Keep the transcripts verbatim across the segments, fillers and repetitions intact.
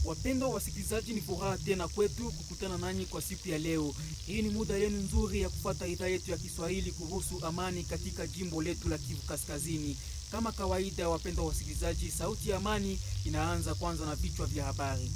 Wapendwa wasikilizaji, ni furaha tena kwetu kukutana nanyi kwa siku ya leo. Hii ni muda yenu nzuri ya kufuata idhaa yetu ya Kiswahili kuhusu amani katika jimbo letu la Kivu Kaskazini. Kama kawaida, wapendwa wasikilizaji, sauti ya amani inaanza kwanza na vichwa vya habari.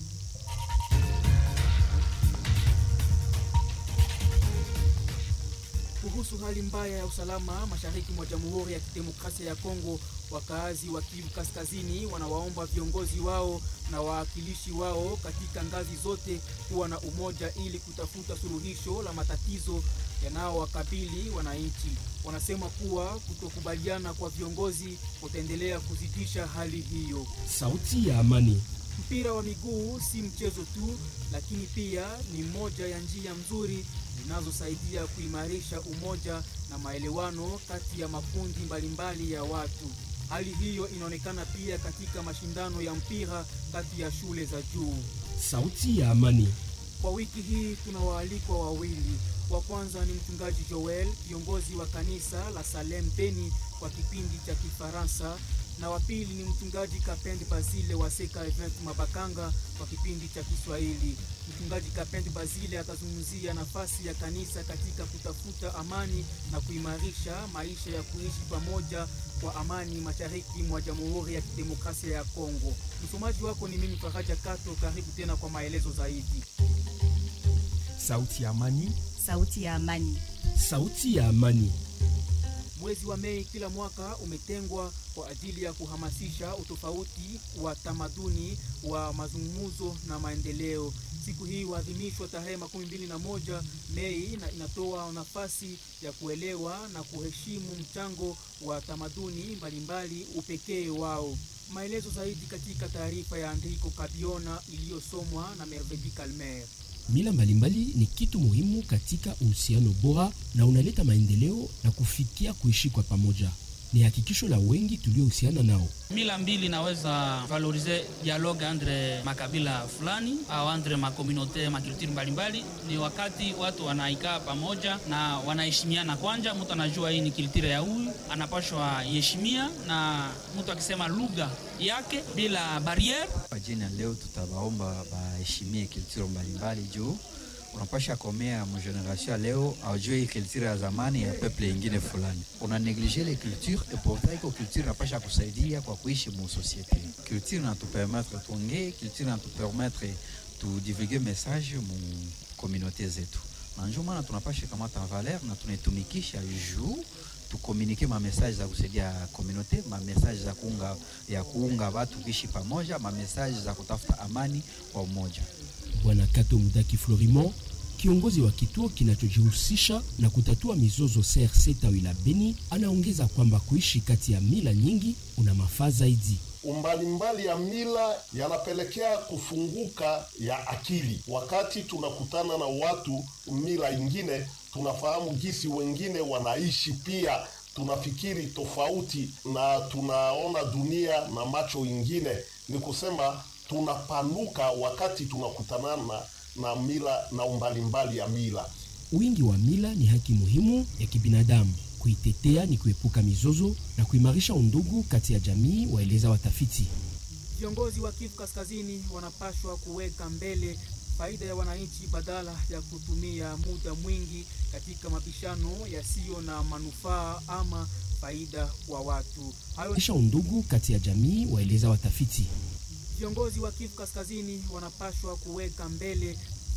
Kuhusu hali mbaya ya usalama mashariki mwa Jamhuri ya Kidemokrasia ya Kongo, wakaazi wa Kivu Kaskazini wanawaomba viongozi wao na waakilishi wao katika ngazi zote kuwa na umoja ili kutafuta suluhisho la matatizo yanayowakabili wananchi. Wanasema kuwa kutokubaliana kwa viongozi kutaendelea kuzidisha hali hiyo. Sauti ya amani. Mpira wa miguu si mchezo tu, lakini pia ni moja ya njia nzuri zinazosaidia kuimarisha umoja na maelewano kati ya makundi mbalimbali ya watu. Hali hiyo inaonekana pia katika mashindano ya mpira kati ya shule za juu. Sauti ya amani. Kwa wiki hii tuna waalikwa wawili. Wa kwanza ni mchungaji Joel, kiongozi wa kanisa la Salem Beni kwa kipindi cha Kifaransa, na wa pili ni mchungaji Kapende Bazile wa Seka Event Mabakanga kwa kipindi cha Kiswahili. Mchungaji Kapende Bazile atazungumzia nafasi ya kanisa katika kutafuta amani na kuimarisha maisha ya kuishi pamoja kwa amani mashariki mwa Jamhuri ya Kidemokrasia ya Kongo. Msomaji wako ni mimi Faraja Kato, karibu tena kwa maelezo zaidi. Sauti ya amani. Sauti ya amani. Sauti ya amani. Mwezi wa Mei kila mwaka umetengwa kwa ajili ya kuhamasisha utofauti wa tamaduni wa mazungumzo na maendeleo. Siku hii huadhimishwa tarehe makumi mbili na moja Mei na inatoa nafasi ya kuelewa na kuheshimu mchango wa tamaduni mbalimbali upekee wao. Maelezo zaidi katika taarifa ya Andriko Kabiona iliyosomwa na Mervedi Kalmer. Mila mbalimbali ni kitu muhimu katika uhusiano bora na unaleta maendeleo na kufikia kuishi kwa pamoja. Ni hakikisho la wengi tuliohusiana nao. Mila mbili naweza valoriser dialogue entre makabila fulani au entre makomunote makulturi mbalimbali. Ni wakati watu wanaikaa pamoja na wanaheshimiana. Kwanza mtu anajua hii ni kultura ya huyu, anapaswa heshimia, na mtu akisema lugha yake bila barriere. Kwa jina leo tutabaomba baheshimie kultura mbalimbali juu unapasha komea mu generation leo aujue culture ya zamani ya peuple ingine fulani. Una négliger les cultures et pourtant iko culture inapasha kusaidia kwa kuishi mu société. Culture inatupermettre tuongee, culture inatupermettre tu divulguer message mu communauté zetu. Na njoo maana tunapasha kamata valeur na tunetumikisha juu tu communiquer ma message za kusaidia communauté, ma message za kuunga ya kuunga watu kuishi pamoja, ma message za kutafuta amani kwa umoja. Bwana Kato Mudaki Florimont, kiongozi wa kituo kinachojihusisha na kutatua mizozo C R C tawi la Beni, anaongeza kwamba kuishi kati ya mila nyingi una mafaa zaidi. Umbalimbali ya mila yanapelekea kufunguka ya akili. Wakati tunakutana na watu mila ingine, tunafahamu jinsi wengine wanaishi, pia tunafikiri tofauti na tunaona dunia na macho ingine. Ni kusema tunapanuka wakati tunakutana na, na mila na umbalimbali ya mila. Wingi wa mila ni haki muhimu ya kibinadamu. Kuitetea ni kuepuka mizozo na kuimarisha undugu kati ya jamii, waeleza watafiti. Viongozi wa Kivu Kaskazini wanapaswa kuweka mbele faida ya wananchi badala ya kutumia muda mwingi katika mabishano yasiyo na manufaa ama faida kwa watu. Hayo undugu kati ya jamii, waeleza watafiti. Viongozi wa Kivu Kaskazini wanapaswa kuweka mbele